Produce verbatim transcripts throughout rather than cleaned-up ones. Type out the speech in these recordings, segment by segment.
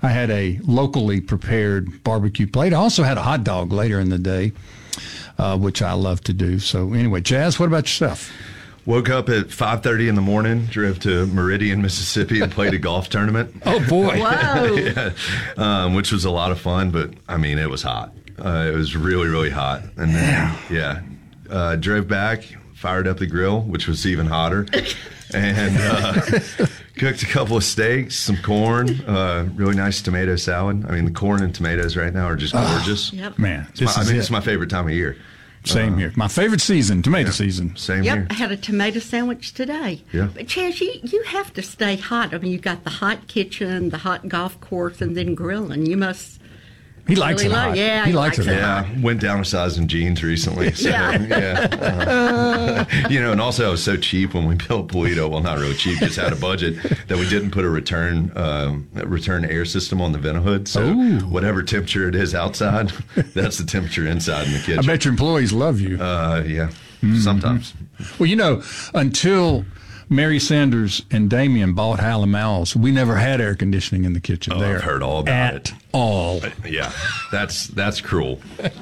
I had a locally prepared barbecue plate. I also had a hot dog later in the day, uh, which I love to do. So anyway, Jazz, what about yourself? Woke up at five thirty in the morning, drove to Meridian, Mississippi, and played a golf tournament. Oh, boy. Whoa. yeah. um, which was a lot of fun, but, I mean, it was hot. Uh, it was really, really hot. And then, yeah, uh, drove back, fired up the grill, which was even hotter, and uh, cooked a couple of steaks, some corn, uh, really nice tomato salad. I mean, the corn and tomatoes right now are just gorgeous. Oh, yep. Man, It's my, this I is mean, it. it's my favorite time of year. Same uh, here. My favorite season, tomato yeah. season. Same Yep, here. I had a tomato sandwich today. Yeah. But Chaz, you, you have to stay hot. I mean, you got the hot kitchen, the hot golf course, and then grilling. You must. He likes Really it like- hot. yeah, he he likes likes it it hot. Yeah, went down a size in jeans recently. So, Yeah. yeah. Uh, you know, and also I was so cheap when we built Polito. Well, not really cheap, just had a budget that we didn't put a return um, a return air system on the vent hood. So Ooh. whatever temperature it is outside, that's the temperature inside in the kitchen. I bet your employees love you. Uh, yeah, Mm-hmm. sometimes. Well, you know, until Mary Sanders and Damien bought Hallamals, we never had air conditioning in the kitchen Oh, there. I've heard all about at it. all. Yeah, that's that's cruel.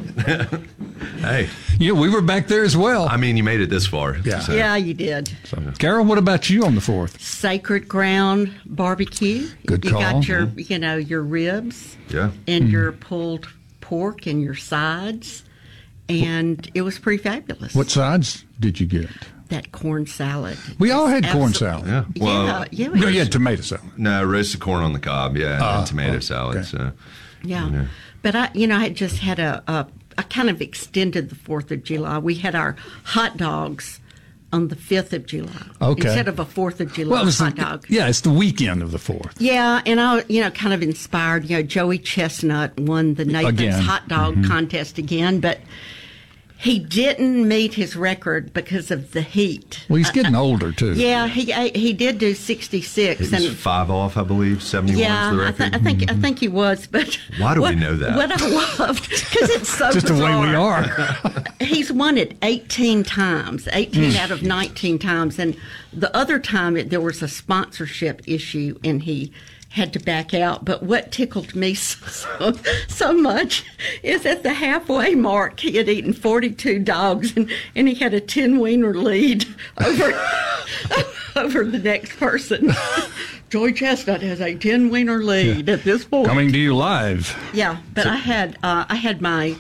Hey, Yeah, we were back there as well. I mean, you made it this far. Yeah. so- Yeah, you did. Carol, what about you on the fourth? Sacred Ground barbecue. Good you call. got your, you know, your ribs Yeah. and your pulled pork and your sides, and it was pretty fabulous. What sides did you get? That corn salad? We all had corn Absol- salad. Yeah. Well, yeah, yeah, No, we- you had tomato salad. No, roasted corn on the cob, yeah, and, Ah, and tomato oh, salad. okay. So, yeah. you know. But I, you know, I just had a, a, I kind of extended the Fourth of July. We had our hot dogs on the fifth of July Okay. instead of a Fourth of July Well, it was hot the, dog. yeah, it's the weekend of the fourth. Yeah, and I, you know, kind of inspired. You know, Joey Chestnut won the Nathan's Again. hot dog Mhm. contest again, but he didn't meet his record because of the heat. Well, he's getting older too. Yeah, he he did do sixty-six, It was and five off, I believe. seventy-one yeah, is the I, record. th- I think I think he was. But Why do we what- know that? What I loved because it's so Just the way we bizarre. are. He's won it eighteen times, eighteen out of nineteen times. And the other time it, there was a sponsorship issue and he had to back out. But what tickled me so, so, so much is at the halfway mark, he had eaten forty-two dogs and, and he had a ten wiener lead over, over the next person. Joy Chestnut has a ten wiener lead at this point. Coming to you live. Yeah, but I had uh, I had my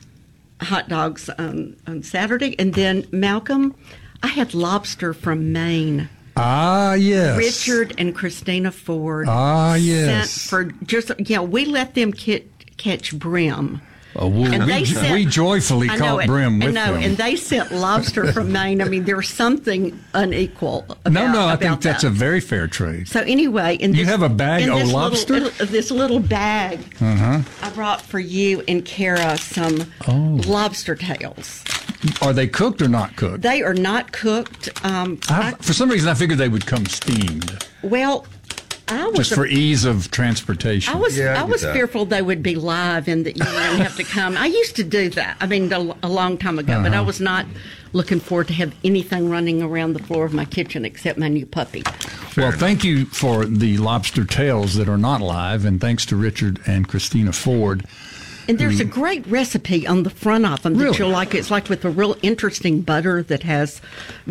hot dogs on, on Saturday, and then Malcolm, I had lobster from Maine. Ah, yes. Richard and Christina Ford. Ah, yes. Sent for just you know we let them ki- catch brim. Oh, we, And we, they sent- we joyfully I know caught it. brim I with know, them. and they sent lobster from Maine. I mean, there's something unequal. About, no, no, I about think that's that. a very fair trade. So anyway, in You this, have a bag in of this lobster? Little, this little bag, Uh-huh. I brought for you and Kara some Oh. lobster tails. Are they cooked or not cooked? They are not cooked. Um, I, I, for some reason, I figured they would come steamed, well, I was just a- for ease of transportation. I was Yeah, I I, get was that. fearful they would be live and that you wouldn't have to come. I used to do that. I mean, a, a long time ago, but I was not looking forward to have anything running around the floor of my kitchen except my new puppy. Well, thank you for the lobster tails that are not live, and thanks to Richard and Christina Ford. And there's a great recipe on the front of them that Really? you'll like. It's like with a real interesting butter that has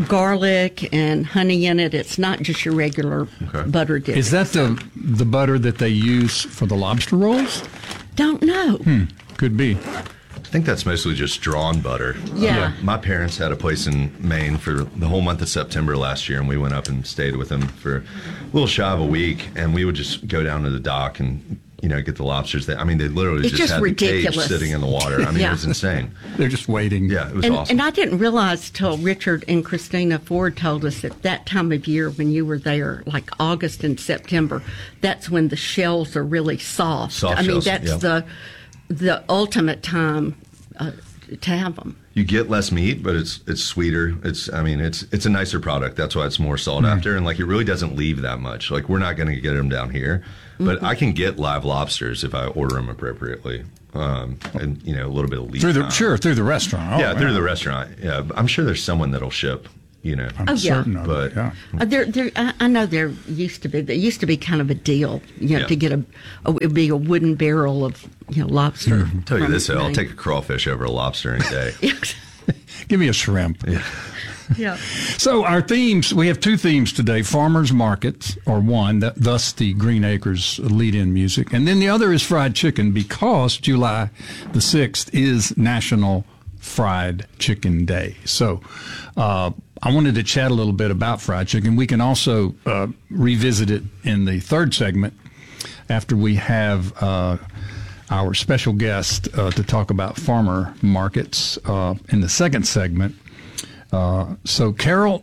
garlic and honey in it. It's not just your regular Okay. butter dip. Is that the the butter that they use for the lobster rolls? Don't know. Hmm, could be. I think that's mostly just drawn butter. Yeah. Uh, my parents had a place in Maine for the whole month of September last year, and we went up and stayed with them for a little shy of a week. And we would just go down to the dock and, you know, get the lobsters. That I mean, they literally It's just, just had ridiculous. the cage sitting in the water. I mean, Yeah. it was insane. They're just waiting. Yeah, it was And, awesome. and I didn't realize till Richard and Christina Ford told us that that time of year when you were there, like August and September, that's when the shells are really soft. Soft I mean, shells, that's yeah. the the ultimate time uh, to have them. You get less meat, but it's it's sweeter. It's I mean it's it's a nicer product. That's why it's more sought after, and like it really doesn't leave that much. Like we're not going to get them down here, but Mm-hmm. I can get live lobsters if I order them appropriately, um, and you know a little bit of lead Through the time. sure through the restaurant. Oh, yeah, through wow. the restaurant. Yeah, but I'm sure there's someone that'll ship you know. I'm Oh, yeah. certain of But- it. Yeah. Uh, there, there. I, I know there used to be. There used to be kind of a deal, you know, Yeah. to get a, a. It would be a wooden barrel of, you know, lobster. I'll tell you from this, though, I'll Maine. take a crawfish over a lobster any day. Give me a shrimp. Yeah. Yeah. So our themes, we have two themes today. Farmers markets are one, that, thus the Green Acres lead-in music. And then the other is fried chicken, because July the sixth is National Fried Chicken Day. So uh, I wanted to chat a little bit about fried chicken. We can also uh, revisit it in the third segment after we have uh, our special guest uh, to talk about farmer markets uh, in the second segment. Uh, so, Carol,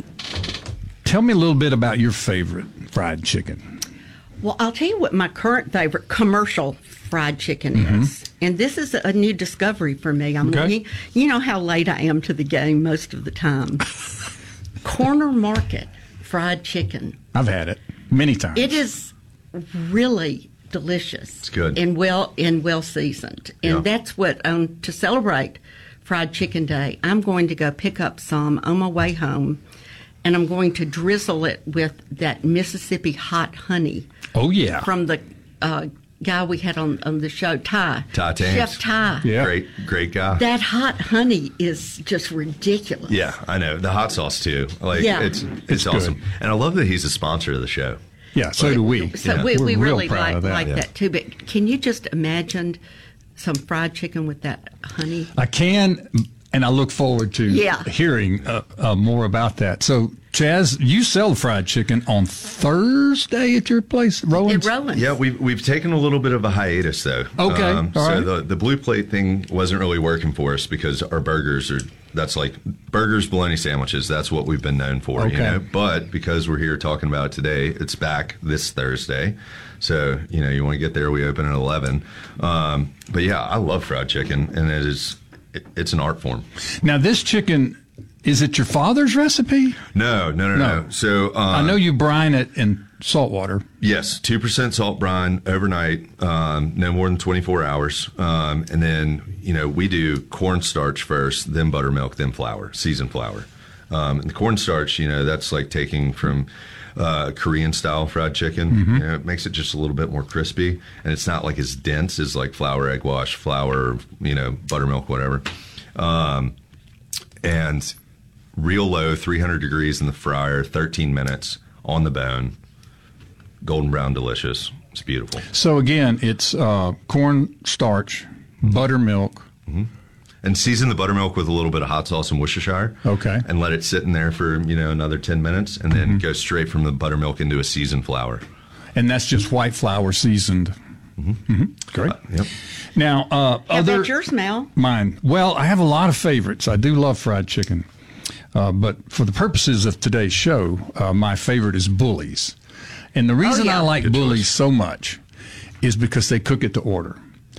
tell me a little bit about your favorite fried chicken. Well, I'll tell you what my current favorite commercial fried chicken is, and this is a new discovery for me. I'm, Okay. you, you know how late I am to the game most of the time. Corner Market fried chicken. I've had it many times. It is really delicious. It's good. and well and well seasoned, and Yeah. that's what um, to celebrate Fried Chicken Day. I'm going to go pick up some on my way home, and I'm going to drizzle it with that Mississippi hot honey Oh, yeah. from the uh, guy we had on, on the show, Ty. Ty Thames. Chef Ty. Yeah. Great, great guy. That hot honey is just ridiculous. Yeah, I know. The hot sauce, too. Like, Yeah. it's, It's it's good. awesome. And I love that he's a sponsor of the show. Yeah, so do we. So Yeah. we, We're we real really proud like, of that. like Yeah. that too. But can you just imagine some fried chicken with that honey? I can, and I look forward to Yeah. hearing uh, uh, more about that. So, Chaz, you sell fried chicken on Thursday at your place, Rowan's? It Rowan's. Yeah, we've we've taken a little bit of a hiatus though. Okay, all so right. the the blue plate thing wasn't really working for us because our burgers are that's like burgers, bologna sandwiches. That's what we've been known for, you Okay. know. But because we're here talking about it today, it's back this Thursday. So you know, you want to get there. We open at eleven. Um, but yeah, I love fried chicken, and it is it, it's an art form. Now, this chicken, is it your father's recipe? No, no, no, No. no. So uh, I know you brine it in salt water. Yes, two percent salt brine overnight, um, no more than twenty-four hours. Um, and then, you know, we do cornstarch first, then buttermilk, then flour, seasoned flour. Um, and the cornstarch, you know, that's like taking from uh, Korean style fried chicken. You know, it makes it just a little bit more crispy. And it's not like as dense as like flour, egg wash, flour, you know, buttermilk, whatever. Um, and real low, three hundred degrees in the fryer, thirteen minutes on the bone. Golden brown, delicious. It's beautiful. So, again, it's uh, corn starch, buttermilk. And season the buttermilk with a little bit of hot sauce and Worcestershire. Okay. And let it sit in there for, you know, another ten minutes, and then go straight from the buttermilk into a seasoned flour. And that's just white flour seasoned. Mm-hmm. Great. Yep. Now, uh, How other about yours, Mel? mine. Well, I have a lot of favorites. I do love fried chicken, uh, but for the purposes of today's show, uh, my favorite is Bully's. And the reason yeah. I like Good Bully's choice. so much is because they cook it to order,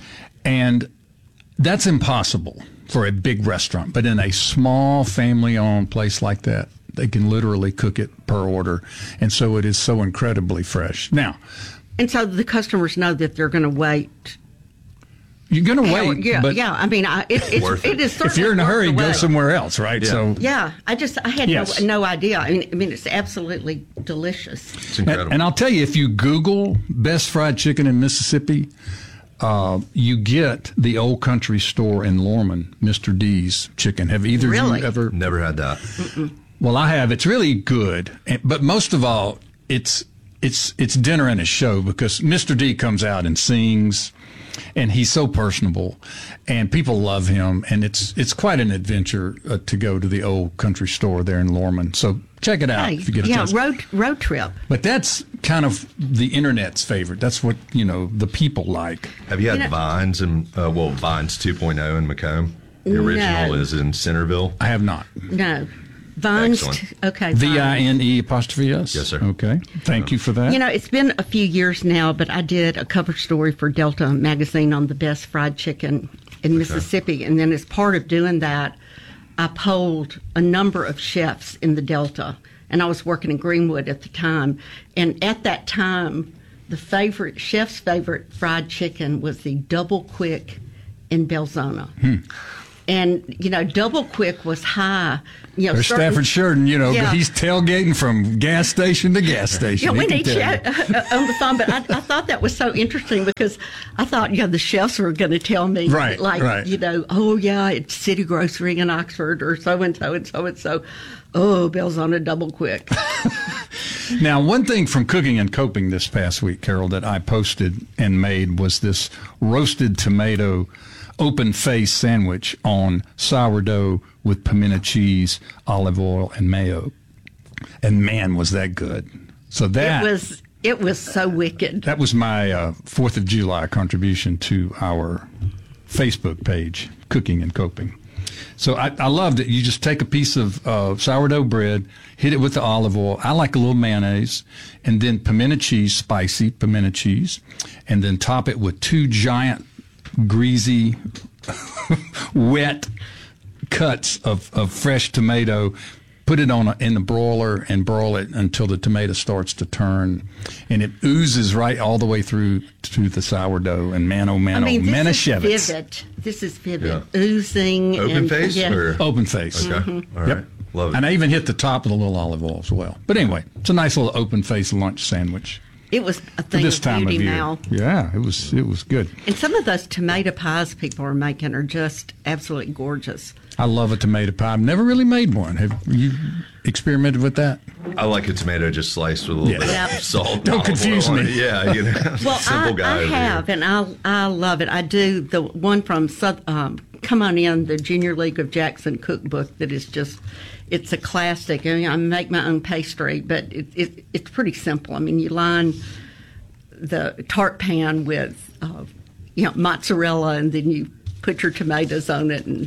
and that's impossible for a big restaurant. But in a small family-owned place like that, they can literally cook it per order, and so it is so incredibly fresh. Now, And so the customers know that they're going to wait. you're going to wait, yeah, but yeah. I mean, I, it, it's, Worth it. it is certainly if you're in a worth hurry, the go wait. somewhere else, right? Yeah. So, Yeah, I just I had Yes. no, no idea. I mean, I mean, it's absolutely delicious. It's incredible. and, and I'll tell you, if you Google best fried chicken in Mississippi, uh, you get the Old Country Store in Lorman, Mister D's chicken. Have either of Really? you ever? Never had that. Well, I have. It's really good, and, but most of all, it's it's it's dinner and a show because Mister D comes out and sings, and he's so personable, and people love him, and it's it's quite an adventure uh, to go to the Old Country Store there in Lorman. So check it out Hey, if you get a yeah, chance. road road trip. But that's kind of the internet's favorite. That's what, you know, the people like. Have you had You know- Vines and uh, well, Vines two point oh in Macomb? The original No. is in Centerville. I have not. No, Vines. Excellent. Okay, V I Vines. N E apostrophe S? Yes, sir. Okay. Thank you for that. You know, it's been a few years now, but I did a cover story for Delta magazine on the best fried chicken in Mississippi, and then as part of doing that, I polled a number of chefs in the Delta, and I was working in Greenwood at the time, and at that time, the favorite chef's favorite fried chicken was the Double Quick in Belzona. And, you know, Double Quick was high. You know, There's certain- Stafford Sheridan, you know, Yeah. he's tailgating from gas station to gas station. Yeah, He we can need tell chat you. uh, on the phone, but I, I thought that was so interesting because I thought, you know, the chefs were going to tell me, Right, like, right. you know, oh, yeah, it's City Grocery in Oxford or so-and-so and so-and-so. Oh, Bill's on a Double Quick. Now, one thing from Cooking and Coping this past week, Carol, that I posted and made was this roasted tomato open face sandwich on sourdough with pimento cheese, olive oil, and mayo. And man, was that good. So that It was it was so wicked. that was my uh, fourth of July contribution to our Facebook page, Cooking and Coping. So I, I loved it. You just take a piece of uh, sourdough bread, hit it with the olive oil. I like a little mayonnaise, and then pimento cheese, spicy pimento cheese, and then top it with two giant, greasy, wet cuts of, of fresh tomato. Put it on a, in the broiler and broil it until the tomato starts to turn, and it oozes right all the way through to the sourdough. And man, oh man, I mean, oh this is Manischewitz. vivid. This is vivid. Yeah. Oozing. Open and, face yeah. or Open face. okay, Mm-hmm. all right, Yep. love it. And I even hit the top with a little olive oil as well. But anyway, it's a nice little open face lunch sandwich It was a for thing this of time of beauty year. now. Yeah, it was it was good. And some of those tomato pies people are making are just absolutely gorgeous. I love a tomato pie. I've never really made one. Have you experimented with that? I like a tomato just sliced with a little Yeah. bit of salt. Don't olive confuse oil on me. it. Yeah, you know, Well, simple I, guy I over have, here. and I I love it. I do the one from South, um, Come On In, the Junior League of Jackson cookbook that is just, it's a classic. I mean, I make my own pastry, but it, it, it's pretty simple. I mean, you line the tart pan with, uh, you know, mozzarella, and then you put your tomatoes on it and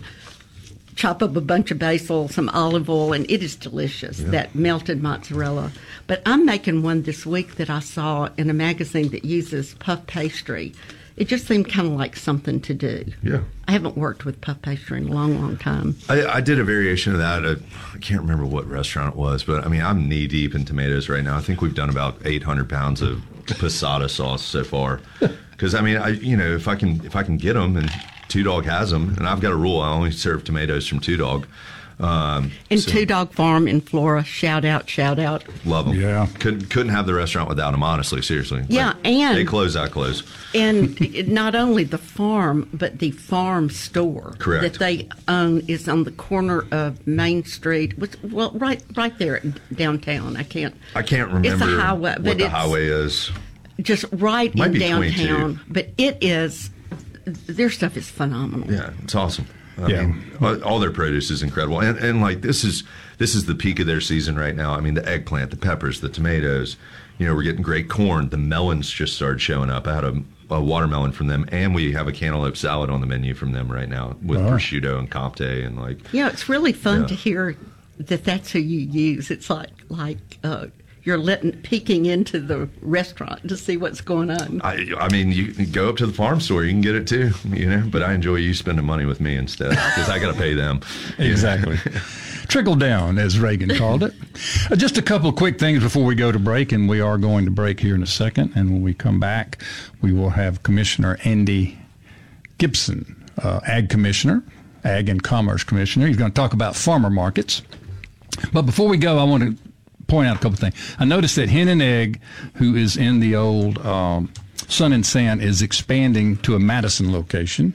chop up a bunch of basil, some olive oil, and it is delicious, that melted mozzarella. But I'm making one this week that I saw in a magazine that uses puff pastry. It just seemed kind of like something to do. Yeah. I haven't worked with puff pastry in a long, long time. I, I did a variation of that. At, I can't remember what restaurant it was, but I mean, I'm knee deep in tomatoes right now. I think we've done about eight hundred pounds of passata sauce so far. Because I mean, I you know, if I can if I can get them, and Two Dog has them, and I've got a rule: I only serve tomatoes from Two Dog. Um, And so- Two Dog Farm in Flora, shout out, shout out. Love them. Yeah. Couldn't couldn't have the restaurant without them. Honestly, seriously. Yeah, Like, and- they close, I close. And it- not only the farm, but the farm store Correct. that they own is on the corner of Main Street. which- Well, right, right there downtown. I can't. I can't remember It's a highway, what but the it's highway is. just right Might in be downtown. twenty-two. But it is. Their stuff is phenomenal. Yeah, it's awesome. I Yeah. mean, all- all their produce is incredible, and and like this is this is the peak of their season right now. I mean, the eggplant, the peppers, the tomatoes. You know, we're getting great corn. The melons just started showing up. I had a, a watermelon from them, and we have a cantaloupe salad on the menu from them right now with Wow. prosciutto and Comte and like. Yeah, it's really fun Yeah. to hear that that's who you use. It's like like uh, you're letting peeking into the restaurant to see what's going on. I, I mean, you can go up to the farm store, you can get it too, you know. But I enjoy you spending money with me instead because I got to pay them. you know. Exactly. Trickle down, as Reagan called it. Uh, just a couple of quick things before we go to break, and we are going to break here in a second. And when we come back, we will have Commissioner Andy Gibson, uh, Ag Commissioner, Ag and Commerce Commissioner. He's going to talk about farmer markets. But before we go, I want to point out a couple of things. I noticed that Hen and Egg, who is in the old um, Sun and Sand, is expanding to a Madison location.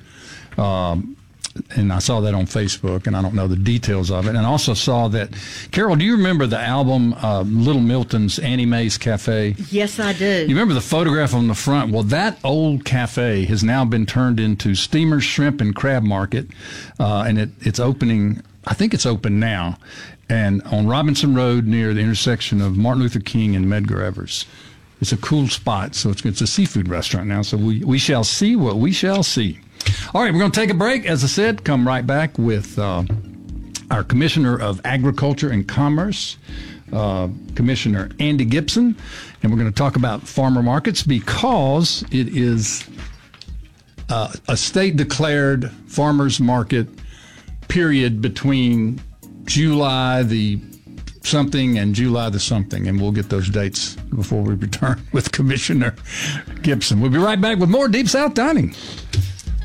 Um, and I saw that on Facebook, and I don't know the details of it. And I also saw that, Carol, do you remember the album uh, Little Milton's Annie Mae's Cafe? Yes, I do. You remember the photograph on the front? Well, that old cafe has now been turned into Steamer's Shrimp and Crab Market, uh, and it, it's opening, I think it's open now, and on Robinson Road near the intersection of Martin Luther King and Medgar Evers. It's a cool spot, so it's, it's a seafood restaurant now, so we, we shall see what we shall see. All right, we're going to take a break. As I said, come right back with uh, our Commissioner of Agriculture and Commerce, uh, Commissioner Andy Gibson, and we're going to talk about farmer markets because it is uh, a state-declared farmers market period between July the something and July the something, and we'll get those dates before we return with Commissioner Gibson. We'll be right back with more Deep South Dining.